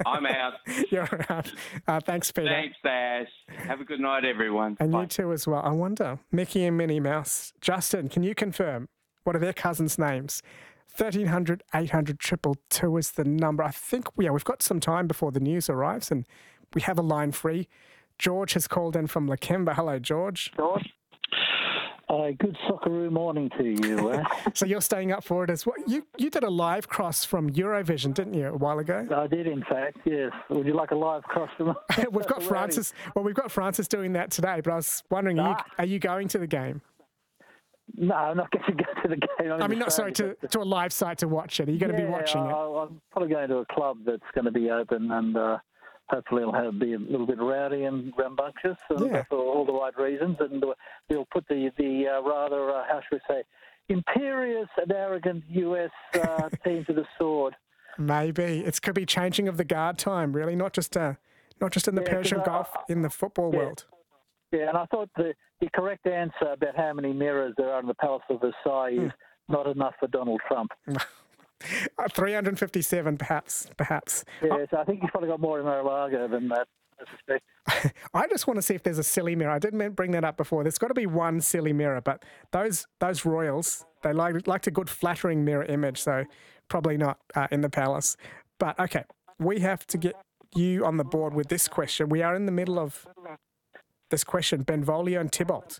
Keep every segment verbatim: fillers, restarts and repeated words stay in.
I'm out. You're out. Uh, thanks, Peter. Thanks, Ash. Have a good night, everyone. And Bye. you too as well. I wonder, Mickey and Minnie Mouse. Justin, can you confirm what are their cousins' names? thirteen hundred, eight hundred, triple two is the number. I think, yeah, we've got some time before the news arrives and we have a line free. George has called in from Lakemba. Hello, George. George. Uh, good Socceroo morning to you. Eh? So you're staying up for it as well. You you did a live cross from Eurovision, didn't you, a while ago? I did, in fact, yes. Would you like a live cross from We've got Francis. Well, we've got Francis doing that today, but I was wondering, are, Ah. you, are you going to the game? No, I'm not going to go to the game. I'm I mean, not sorry, to, to a live site to watch it. Are you going yeah, to be watching I, it? I'm probably going to a club that's going to be open and uh, hopefully it'll have, be a little bit rowdy and rambunctious and Yeah. for all the right reasons. And we'll put the, the uh, rather, uh, how should we say, imperious and arrogant U S uh, team to the sword. Maybe. It could be changing of the guard time, really, not just uh, not just in the Yeah, Persian 'cause I- Gulf, in the football yeah. world. Yeah, and I thought the, the correct answer about how many mirrors there are in the Palace of Versailles is not enough for Donald Trump. Uh, three hundred fifty-seven, perhaps, perhaps. Yeah, so I think he's probably got more in Mar-a-Lago than that, I suspect. I just want to see if there's a silly mirror. I didn't bring that up before. There's got to be one silly mirror, but those those royals, they like liked a good flattering mirror image, so probably not uh, in the palace. But okay, we have to get you on the board with this question. We are in the middle of this question. Benvolio and Tybalt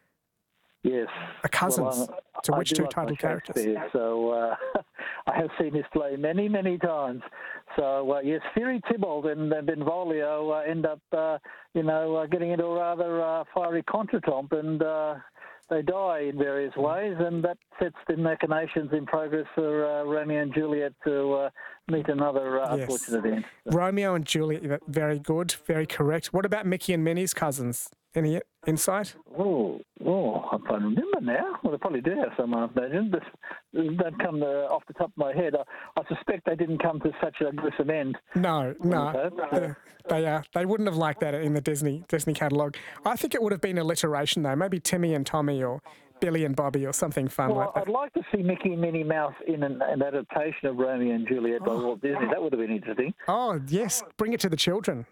Yes. are cousins. Well, I- to I which do two like my title characters? Shakespeare, So uh, I have seen this play many, many times. So, uh, yes, Fury Tybalt and uh, Benvolio uh, end up, uh, you know, uh, getting into a rather uh, fiery contretemps and uh, they die in various ways, and that sets the machinations in progress for uh, Romeo and Juliet to uh, meet another uh, Yes. unfortunate end. Romeo and Juliet, very good, very correct. What about Mickey and Minnie's cousins? Any insight? Oh, oh, I can't remember now. Well, they probably do have some, I imagine, but they don't come uh, off the top of my head. I, I suspect they didn't come to such a gruesome end. No, no. Okay. They, they, uh, they wouldn't have liked that in the Disney Disney catalogue. I think it would have been alliteration, though. Maybe Timmy and Tommy or Billy and Bobby or something fun Well, like that. I'd like to see Mickey and Minnie Mouse in an, an adaptation of Romeo and Juliet by Walt Disney. That would have been interesting. Oh, yes. Bring it to the children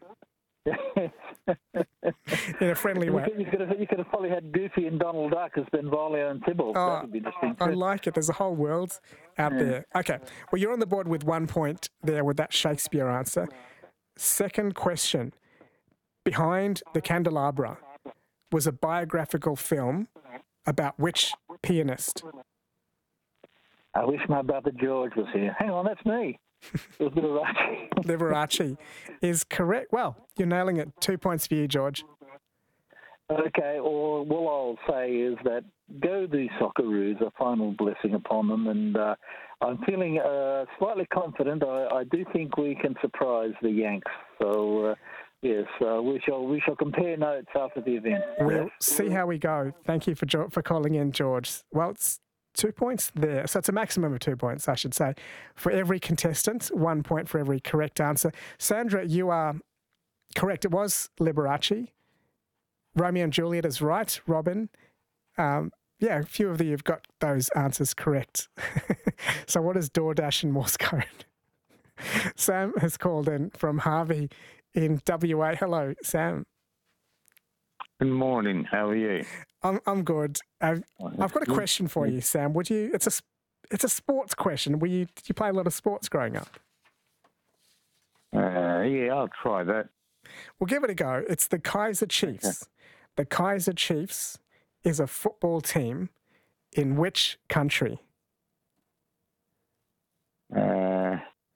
in a friendly You way. could, you, could have, you could have probably had Goofy and Donald Duck as Benvolio and Tybalt. Oh, that would be interesting. I too. like it. There's a whole world out there. Okay. Well, you're on the board with one point there with that Shakespeare answer. Second question. Behind the Candelabra was a biographical film about which pianist? I wish my brother George was here. Hang on, that's me. It was Liberace. Liberace is correct. Well, you're nailing it. Two points for you, George. Okay, or all I'll say is that go the Socceroos, a final blessing upon them, and uh, I'm feeling uh, slightly confident. I, I do think we can surprise the Yanks. So, uh, yes, uh, we shall we shall compare notes after the event. We'll see how we go. Thank you for jo- for calling in, George. Well, it's two points there. So it's a maximum of two points, I should say, for every contestant, one point for every correct answer. Sandra, you are correct. It was Liberace. Romeo and Juliet is right. Robin, um, yeah, a few of you have got those answers correct. So what is DoorDash in Morse code? Sam has called in from Harvey in W A. Hello, Sam. Good morning. How are you? I'm I'm good. I've, I've got a question for you, Sam. Would you? It's a it's a sports question. Were you? Did you play a lot of sports growing up? Uh, yeah, I'll try that. We'll give it a go. It's the Kaiser Chiefs. The Kaiser Chiefs is a football team in which country? Uh,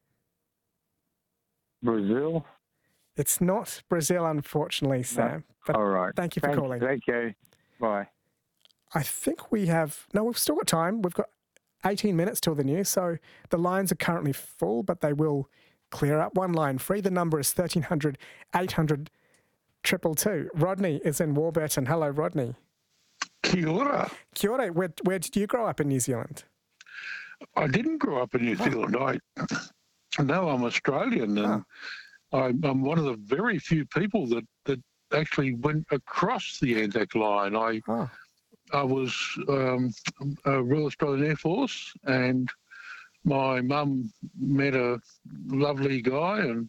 Brazil. It's not Brazil, unfortunately, Sam. But All right. thank you for Thank, calling. Thank you. Bye. I think we have... No, we've still got time. We've got eighteen minutes till the news, so the lines are currently full, but they will clear up. One line free. The number is thirteen hundred, eight hundred, two two two. Rodney is in Warburton. Hello, Rodney. Kia ora. Kia ora. Where, where did you grow up in New Zealand? I didn't grow up in New Zealand. I no, I'm Australian, and I, I'm one of the very few people that, that actually went across the Anzac line. I Oh. I was um, a Royal Australian Air Force, and my mum met a lovely guy, and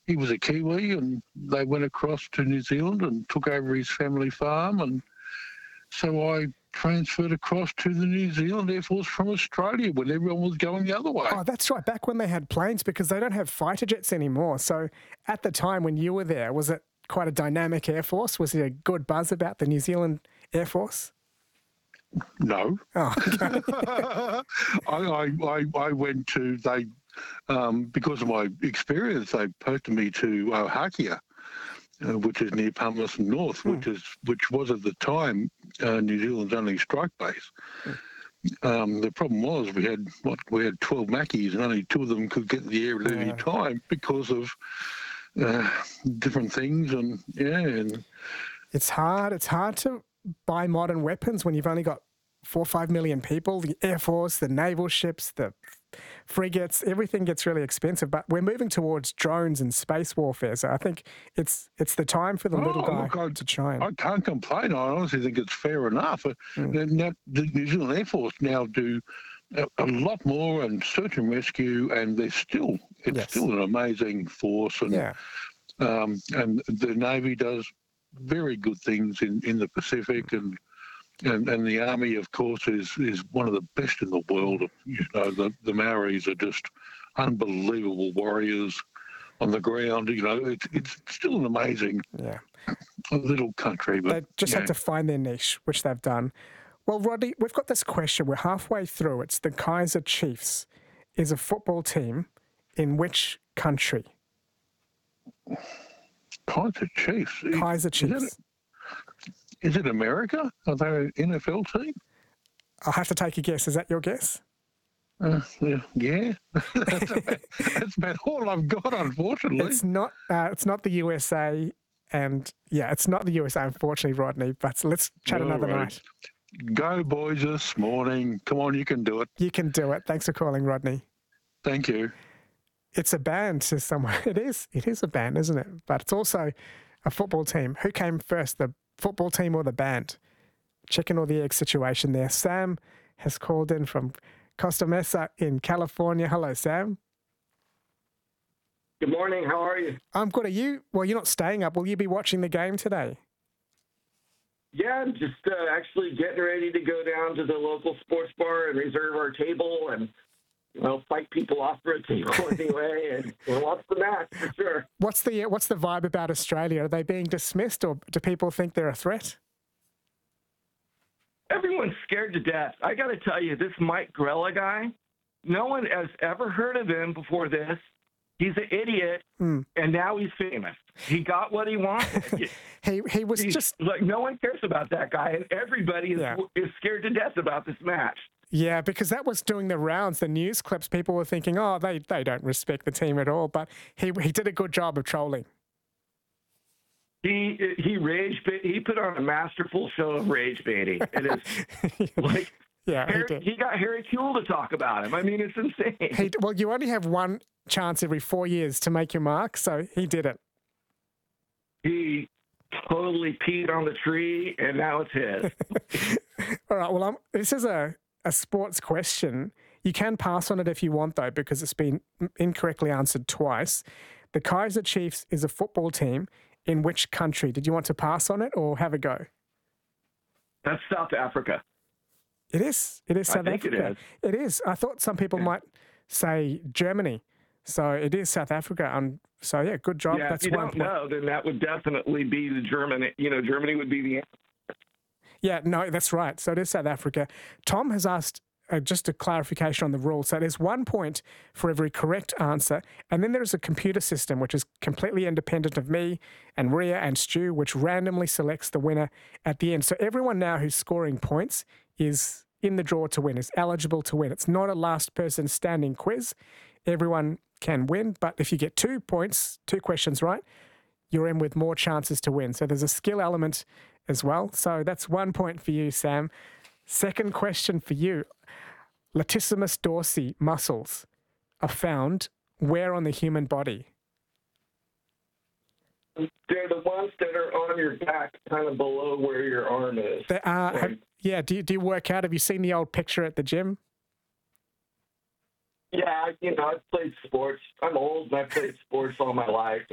he was a Kiwi, and they went across to New Zealand and took over his family farm, and so I transferred across to the New Zealand Air Force from Australia when everyone was going the other way. Oh, that's right. Back when they had planes, because they don't have fighter jets anymore. So at the time when you were there, was it quite a dynamic Air Force? Was there a good buzz about the New Zealand Air Force? No. Oh, okay. I, I, I, I went to, they, um, because of my experience, they posted me to Ohakia, uh, which is near Palmerston North, Hmm. which is which was at the time uh, New Zealand's only strike base. Um, the problem was we had what we had twelve Mackies, and only two of them could get in the air at any Yeah. time because of uh, different things, and yeah, and It's hard. It's hard to buy modern weapons when you've only got four or five million people. The Air Force, the naval ships, the frigates, everything gets really expensive. But we're moving towards drones and space warfare. So I think it's it's the time for the little Oh, guy look, I- to try and. I can't complain. I honestly think it's fair enough. Uh, Mm. And that, the New Zealand Air Force now do a, a lot more and search and rescue, and they're still it's Yes. still an amazing force. And yeah. um, and the Navy does very good things in, in the Pacific, and, and and the Army, of course, is is one of the best in the world. You know, the the Maoris are just unbelievable warriors on the ground. You know, it's it's still an amazing Yeah. little country, but They just yeah. had to find their niche, which they've done. Well, Rodney, we've got this question. We're halfway through. It's the Kaiser Chiefs is a football team in which country? Kaiser Chiefs. Kaiser Is Chiefs. it, is it America? Are they an N F L team? I'll have to take a guess. Is that your guess? Uh, yeah, yeah. that's, about, that's about all I've got, unfortunately. It's not. Uh, it's not the U S A, and yeah, it's not the U S A, unfortunately, Rodney. But let's chat All another right. night. Go, boys, this morning. Come on, you can do it. You can do it. Thanks for calling, Rodney. Thank you. It's a band to someone. It is. It is a band, isn't it? But it's also a football team. Who came first, the football team or the band? Chicken or the egg situation there. Sam has called in from Costa Mesa in California. Hello, Sam. Good morning. How are you? I'm good. Are you? Well, you're not staying up. Will you be watching the game today? Yeah, I'm just uh, actually getting ready to go down to the local sports bar and reserve our table and, you know, fight people off for a table anyway and we'll watch the match for sure. What's the What's the vibe about Australia? Are they being dismissed, or do people think they're a threat? Everyone's scared to death. I got to tell you, this Mike Grella guy, no one has ever heard of him before this. He's an idiot, Hmm. and now he's famous. He got what he wanted. He he was He's- just like no one cares about that guy, and everybody is, Yeah. is scared to death about this match. yeah, because that was doing the rounds. The news clips, people were thinking, oh, they they don't respect the team at all. But he he did a good job of trolling. He he rage bait. He put on a masterful show of rage baiting. It is like Yeah, he Harry, did. he got Harry Kuehl to talk about him. I mean, it's insane. He, well, you only have one chance every four years to make your mark, so he did it. He totally peed on the tree, and now it's his. All right. Well, I'm, this is a, a sports question. You can pass on it if you want, though, because it's been incorrectly answered twice. The Kaiser Chiefs is a football team in which country? Did you want to pass on it or have a go? That's South Africa. It is. It is I South think it Africa. It is. I thought some people Yeah. might say Germany. So it is South Africa. Um, so, yeah, good job. Yeah, That's if you one don't point. know, then that would definitely be the German. You know, Germany would be the answer. Yeah, no, that's right. So it is South Africa. Tom has asked uh, just a clarification on the rule. So there's one point for every correct answer. And then there's a computer system, which is completely independent of me and Ria and Stu, which randomly selects the winner at the end. So everyone now who's scoring points is in the draw to win, is eligible to win. It's not a last person standing quiz. Everyone can win. But if you get two points, two questions right, you're in with more chances to win. So there's a skill element as well. So that's one point for you, Sam. Second question for you. Latissimus dorsi muscles are found where on the human body? They're the ones that are on your back, kind of below where your arm is. They are, Right. have, yeah, do you, do you work out? Have you seen the old picture at the gym? Yeah, you know, I've played sports. I'm old and I've played sports all my life.